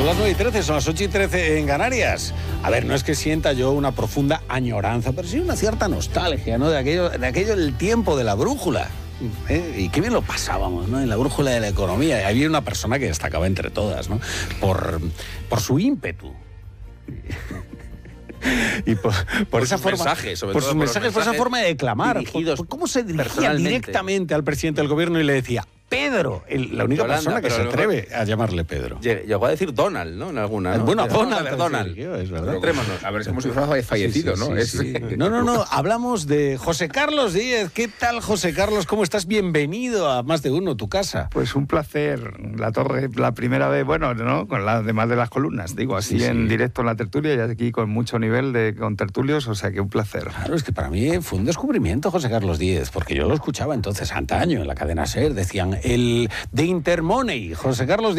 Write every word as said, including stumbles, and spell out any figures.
las nueve y trece, son las ocho y trece en Canarias. A ver, no es que sienta yo una profunda añoranza, pero sí una cierta nostalgia, ¿no? De aquello, de aquello del tiempo de la brújula. ¿Eh? Y qué bien lo pasábamos, ¿no? En la brújula de la economía. Había una persona que destacaba entre todas, ¿no? Por, por su ímpetu. Y por, por, por esa sus forma, mensajes, sobre por todo sus por mensajes, por esa forma de declamar, dirigidos por, por cómo se dirigía personalmente. directamente al presidente del gobierno y le decía Pedro, el, la única Yolanda, persona que se pero atreve a llamarle Pedro. Llegó a decir Donald, ¿no? En alguna, ¿no? Bueno, Vamos Donald, a ver, Donald. sí, es verdad. Centrémonos. A ver, es como si fuera fallecido, Sí, sí, ¿no? sí, Es... sí. No, no, no, hablamos de José Carlos Díez. ¿Qué tal, José Carlos? ¿Cómo estás? Bienvenido a Más de Uno, tu casa. Pues un placer. La torre, la primera vez, bueno, ¿no? Con la además de las columnas, digo, así Sí, sí. en directo en la tertulia y aquí con mucho nivel de contertulios, o sea que un placer. Claro, es que para mí fue un descubrimiento José Carlos Díez, porque yo lo escuchaba entonces antaño en la cadena SER, decían el de Intermoney, José Carlos Díez.